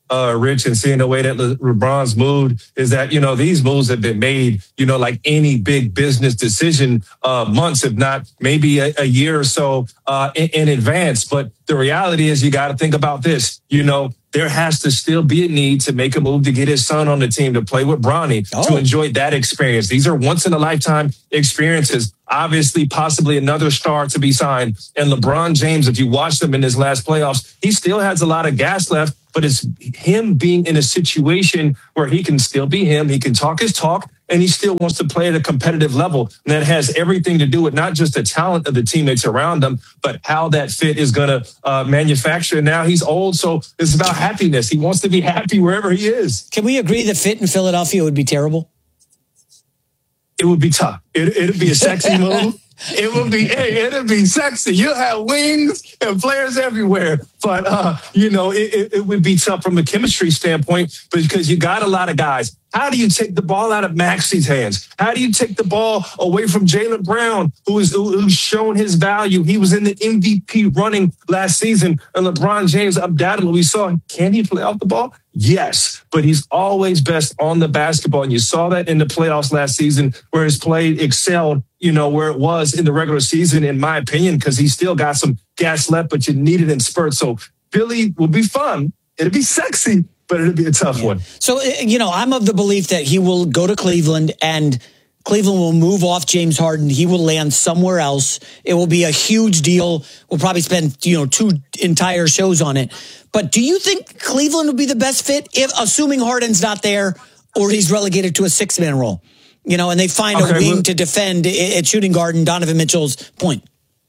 Rich, and seeing the way that LeBron's moved is that, these moves have been made, like any big business decision months, if not maybe a year or so in advance. But the reality is you got to think about this, there has to still be a need to make a move to get his son on the team to play with Bronny, to enjoy that experience. These are once-in-a-lifetime experiences. Obviously, possibly another star to be signed. And LeBron James, if you watch him in his last playoffs, he still has a lot of gas left, but it's him being in a situation where he can still be him. He can talk his talk, and he still wants to play at a competitive level. And that has everything to do with not just the talent of the teammates around him, but how that fit is going to manufacture. And now he's old, so it's about happiness. He wants to be happy wherever he is. Can we agree the fit in Philadelphia would be terrible? It would be tough. It'd be a sexy move. It'd be sexy. You'll have wings and players everywhere. But, it would be tough from a chemistry standpoint because you got a lot of guys. How do you take the ball out of Maxi's hands? How do you take the ball away from Jaylen Brown, who's shown his value? He was in the MVP running last season. And LeBron James, undoubtedly, we saw, can he play off the ball? Yes, but he's always best on the basketball. And you saw that in the playoffs last season where his play excelled, where it was in the regular season, in my opinion, because he still got some gas left, but you need it in spurts. So Philly will be fun. It'll be sexy, but it'll be a tough one. So, I'm of the belief that he will go to Cleveland and Cleveland will move off James Harden. He will land somewhere else. It will be a huge deal. We'll probably spend, 2 entire shows on it. But do you think Cleveland would be the best fit assuming Harden's not there or he's relegated to a 6-man role? And they find a wing to defend at shooting guard and Donovan Mitchell's point.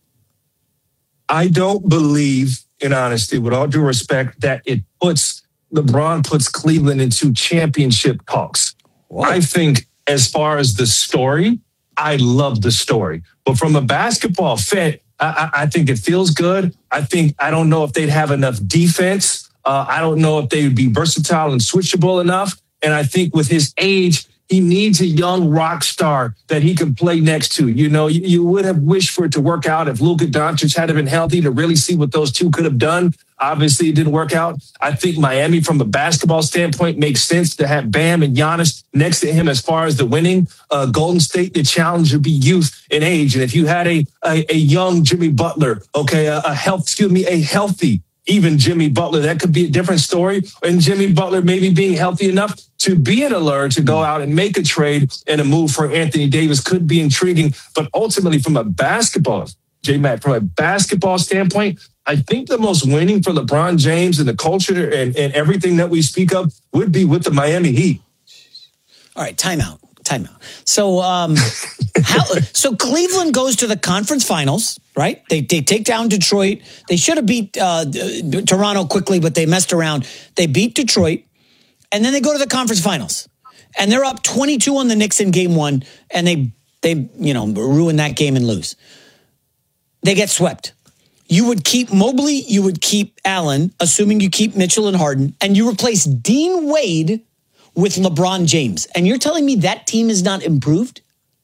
I don't believe, in honesty, with all due respect, that LeBron puts Cleveland into championship talks. Whoa. I think as far as the story, I love the story. But from a basketball fit, I think it feels good. I don't know if they'd have enough defense. I don't know if they would be versatile and switchable enough. And I think with his age, he needs a young rock star that he can play next to. You would have wished for it to work out if Luka Doncic had been healthy to really see what those two could have done. Obviously, it didn't work out. I think Miami, from a basketball standpoint, makes sense to have Bam and Giannis next to him as far as the winning. Golden State, the challenge would be youth and age. And if you had a young Jimmy Butler, a healthy even Jimmy Butler, that could be a different story. And Jimmy Butler maybe being healthy enough to be an alert to go out and make a trade and a move for Anthony Davis could be intriguing. But ultimately, from a basketball, J-Mac, from a basketball standpoint, I think the most winning for LeBron James and the culture and everything that we speak of would be with the Miami Heat. All right, timeout. So, so Cleveland goes to the conference finals, right? They take down Detroit. They should have beat Toronto quickly, but they messed around. They beat Detroit, and then they go to the conference finals, and they're up 22 on the Knicks in game 1, and they ruin that game and lose. They get swept. You would keep Mobley, you would keep Allen, assuming you keep Mitchell and Harden, and you replace Dean Wade with LeBron James. And you're telling me that team is not improved?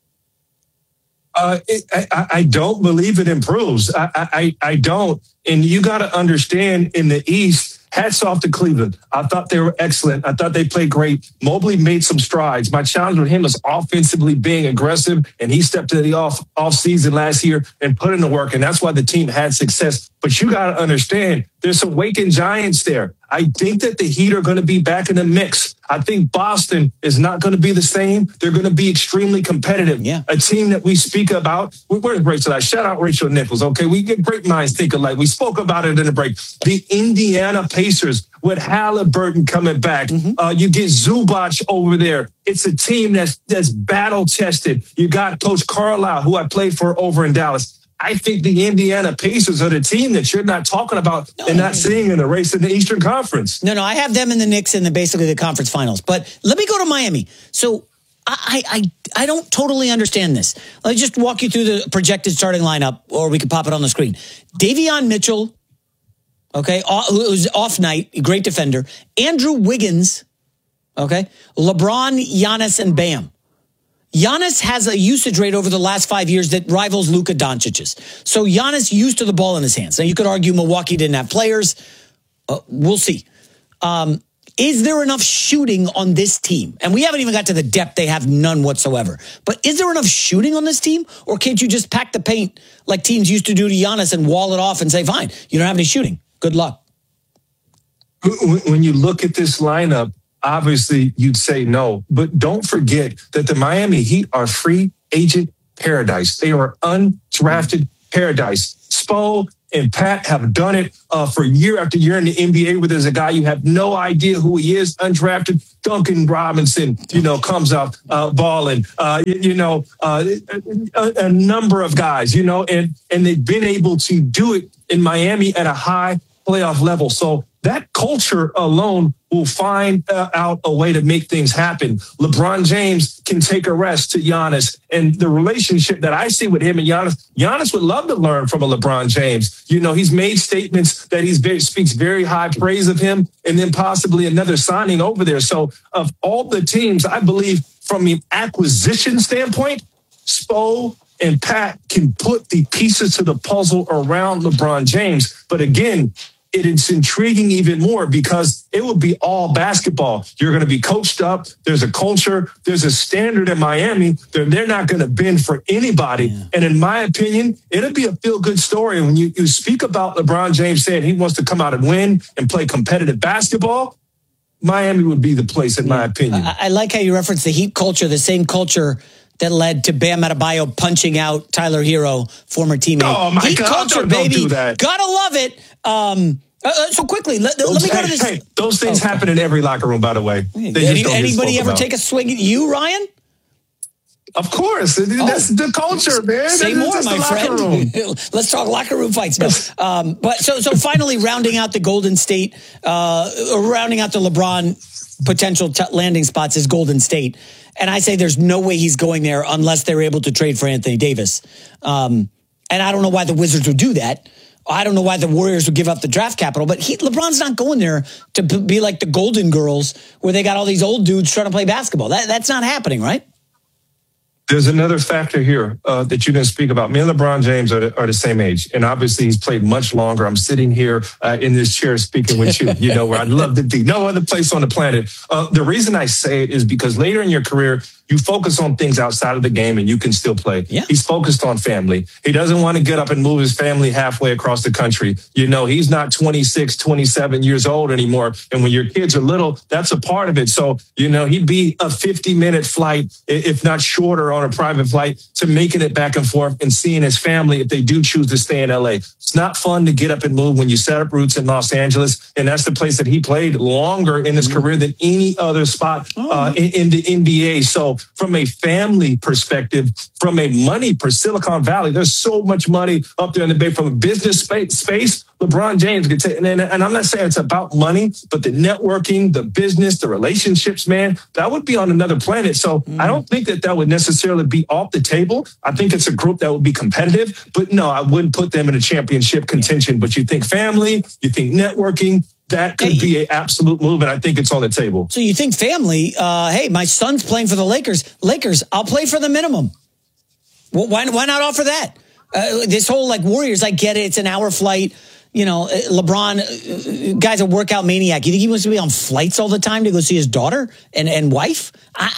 I don't believe it improves. I don't. And you got to understand, in the East, hats off to Cleveland. I thought they were excellent. I thought they played great. Mobley made some strides. My challenge with him is offensively being aggressive, and he stepped into the off season last year and put in the work, and that's why the team had success. But you got to understand, there's some waking giants there. I think that the Heat are going to be back in the mix. I think Boston is not going to be the same. They're going to be extremely competitive. Yeah. A team that we speak about. Where's Rachel at? Shout out Rachel Nichols. Okay, we get great minds think alike. We spoke about it in the break. The Indiana Pacers with Halliburton coming back. You get Zubac over there. It's a team that's battle tested. You got Coach Carlisle, who I played for over in Dallas. I think the Indiana Pacers are the team that you're not talking about and not seeing in the race in the Eastern Conference. No, I have them in the Knicks in basically the conference finals. But let me go to Miami. So I don't totally understand this. Let me just walk you through the projected starting lineup, or we could pop it on the screen. Davion Mitchell, okay, who's off night, great defender. Andrew Wiggins, okay, LeBron, Giannis, and Bam. Giannis has a usage rate over the last 5 years that rivals Luka Doncic's. So Giannis used to the ball in his hands. Now, you could argue Milwaukee didn't have players. We'll see. Is there enough shooting on this team? And we haven't even got to the depth. They have none whatsoever. But is there enough shooting on this team? Or can't you just pack the paint like teams used to do to Giannis and wall it off and say, fine, you don't have any shooting. Good luck. When you look at this lineup, obviously you'd say no. But don't forget that the Miami Heat are free agent paradise. They are undrafted paradise. Spo and Pat have done it for year after year in the NBA, where there's a guy you have no idea who he is, undrafted. Duncan Robinson, comes out balling. A number of guys, and they've been able to do it in Miami at a high playoff level. So that culture alone will find out a way to make things happen. LeBron James can take a rest to Giannis. And the relationship that I see with him and Giannis would love to learn from a LeBron James. He's made statements that speaks very high praise of him, and then possibly another signing over there. So of all the teams, I believe from an acquisition standpoint, Spo and Pat can put the pieces to the puzzle around LeBron James. But again, it's intriguing even more because it would be all basketball. You're going to be coached up. There's a culture. There's a standard in Miami. They're not going to bend for anybody. Yeah. And in my opinion, it'll be a feel-good story. When you speak about LeBron James saying he wants to come out and win and play competitive basketball, Miami would be the place, in my opinion. I like how you reference the Heat culture, the same culture that led to Bam Adebayo punching out Tyler Hero, former teammate. Oh, my Heat God. culture, don't baby. do that. Gotta love it. So quickly, let me go to this. Hey, those things happen in every locker room, by the way. Anybody ever take a swing at you, Ryan? Of course. That's the culture, man. Say more, my friend. Let's talk locker room fights. No. But so finally, rounding out the Golden State, rounding out the LeBron potential landing spots is Golden State. And I say there's no way he's going there unless they're able to trade for Anthony Davis. And I don't know why the Wizards would do that. I don't know why the Warriors would give up the draft capital, but LeBron's not going there to be like the Golden Girls where they got all these old dudes trying to play basketball. That's not happening, right? There's another factor here that you didn't speak about. Me and LeBron James are the same age, and obviously he's played much longer. I'm sitting here in this chair speaking with you, where I'd love to be. No other place on the planet. The reason I say it is because later in your career, you focus on things outside of the game and you can still play. Yeah. He's focused on family. He doesn't want to get up and move his family halfway across the country. He's not 26, 27 years old anymore. And when your kids are little, that's a part of it. So, he'd be a 50-minute flight, if not shorter, on a private flight to making it back and forth and seeing his family if they do choose to stay in LA. It's not fun to get up and move when you set up roots in Los Angeles. And that's the place that he played longer in his career than any other spot in the NBA. So from a family perspective, from a money per Silicon Valley, there's so much money up there in the Bay. From a business space, LeBron James could take, and I'm not saying it's about money, but the networking, the business, the relationships, man, that would be on another planet. So I don't think that would necessarily be off the table. I think it's a group that would be competitive, but no, I wouldn't put them in a championship contention. But you think family, you think networking, that could be an absolute move, and I think it's on the table. So you think family, hey, my son's playing for the Lakers. I'll play for the minimum. Well, why not offer that? This whole Warriors, I get it. It's an hour flight. LeBron, guy's a workout maniac. You think he wants to be on flights all the time to go see his daughter and wife?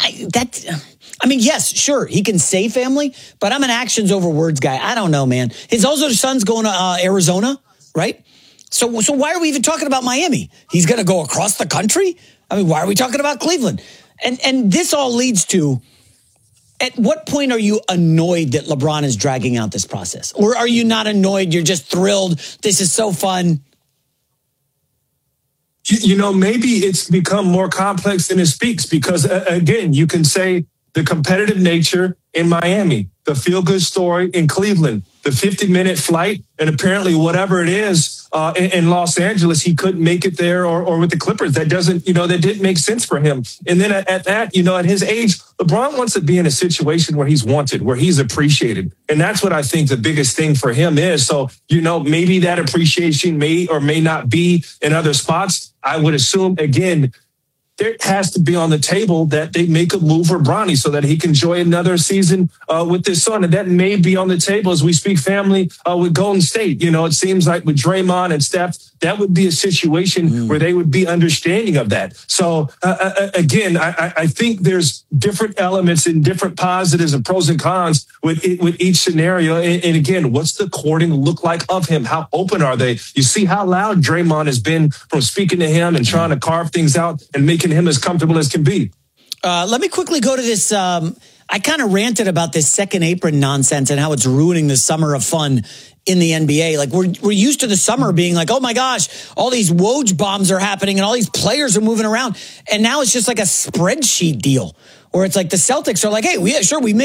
Yes, sure, he can say family, but I'm an actions over words guy. I don't know, man. His older son's going to Arizona, right? So why are we even talking about Miami? He's going to go across the country? Why are we talking about Cleveland? And this all leads to, at what point are you annoyed that LeBron is dragging out this process? Or are you not annoyed? You're just thrilled. This is so fun. Maybe it's become more complex than it speaks because, again, you can say the competitive nature in Miami, the feel-good story in Cleveland, the 50-minute flight, and apparently whatever it is in Los Angeles, he couldn't make it there or with the Clippers. That didn't make sense for him. And then at that, at his age, LeBron wants to be in a situation where he's wanted, where he's appreciated. And that's what I think the biggest thing for him is. So, maybe that appreciation may or may not be in other spots. I would assume, again, there has to be on the table that they make a move for Bronny so that he can enjoy another season with his son. And that may be on the table as we speak family with Golden State. You know, it seems like with Draymond and Steph, that would be a situation where they would be understanding of that. So, again, I think there's different elements and different positives and pros and cons with each scenario. And again, what's the courting look like of him? How open are they? You see how loud Draymond has been from speaking to him and trying to carve things out and making him as comfortable as can be. Let me quickly go to this. I kind of ranted about this second apron nonsense and how it's ruining the summer of fun in the NBA. Like we're used to the summer being like, oh my gosh, all these Woj bombs are happening and all these players are moving around. And now it's just like a spreadsheet deal where it's like the Celtics are like, hey, we made